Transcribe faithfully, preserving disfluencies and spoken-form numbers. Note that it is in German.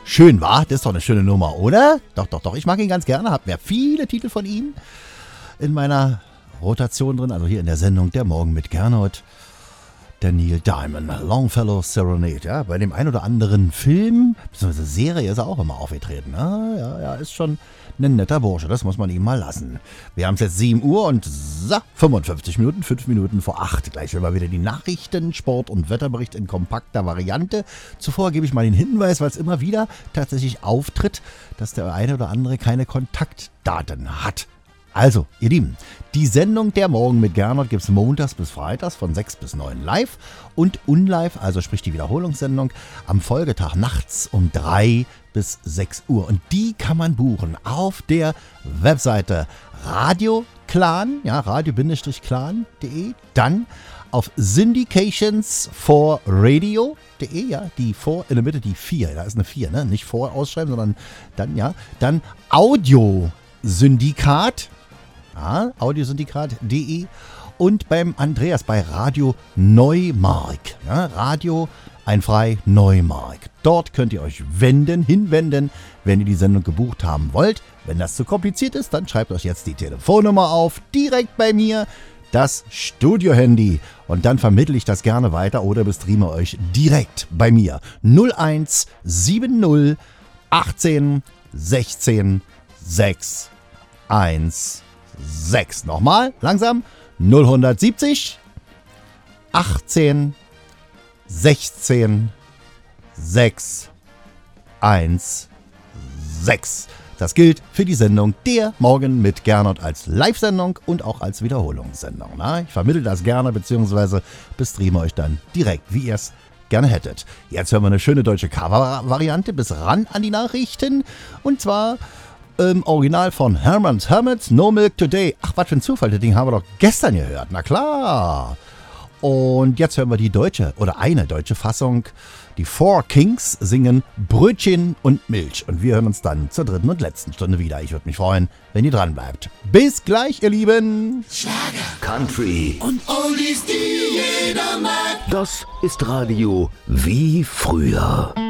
Schön, war? Das ist doch eine schöne Nummer, oder? Doch, doch, doch. Ich mag ihn ganz gerne. Hab mir viele Titel von ihm in meiner Rotation drin. Also hier in der Sendung Der Morgen mit Gernot. Der Neil Diamond, Longfellow Serenade. Ja, bei dem ein oder anderen Film, bzw. Serie ist er auch immer aufgetreten. Ah, ja, ja, ist schon ein netter Bursche. Das muss man ihm mal lassen. Wir haben es jetzt sieben Uhr und so, fünfundfünfzig Minuten, fünf Minuten vor acht. Gleich hören wir wieder die Nachrichten, Sport und Wetterbericht in kompakter Variante. Zuvor gebe ich mal den Hinweis, weil es immer wieder tatsächlich auftritt, dass der eine oder andere keine Kontaktdaten hat. Also, ihr Lieben, die Sendung Der Morgen mit Gernot gibt es montags bis freitags von sechs bis neun live und unlive, also sprich die Wiederholungssendung, am Folgetag nachts um drei bis sechs Uhr. Und die kann man buchen auf der Webseite Radio Clan, ja, radio-clan punkt de, dann auf syndications for radio punkt de, ja, die vor in der Mitte die vier, da ist eine vier, ne, nicht vor ausschreiben, sondern dann, ja, dann Audio Syndikat, ja, audiosyndikat punkt de und beim Andreas bei Radio Neumark, ja, Radio Einfrei Neumark. Dort könnt ihr euch wenden, hinwenden, wenn ihr die Sendung gebucht haben wollt. Wenn das zu kompliziert ist, dann schreibt euch jetzt die Telefonnummer auf, direkt bei mir, das Studio-Handy. Und dann vermittle ich das gerne weiter oder bestreame euch direkt bei mir. null eins sieben null achtzehn sechzehn sechs eins sechs. Nochmal, langsam. null siebzig achtzehn sechzehn sechs eins sechs. Das gilt für die Sendung Der Morgen mit Gernot als Live-Sendung und auch als Wiederholungssendung. Na, ich vermittle das gerne bzw. bestreame euch dann direkt, wie ihr es gerne hättet. Jetzt hören wir eine schöne deutsche Cover-Variante bis ran an die Nachrichten. Und zwar im Original von Herman's Hermits, No Milk Today. Ach, was für ein Zufall, das Ding haben wir doch gestern gehört. Na klar. Und jetzt hören wir die deutsche oder eine deutsche Fassung. Die Four Kings singen Brötchen und Milch. Und wir hören uns dann zur dritten und letzten Stunde wieder. Ich würde mich freuen, wenn ihr dran bleibt. Bis gleich, ihr Lieben. Schlager, Country und Oldies, die jeder mag. Das ist Radio wie früher.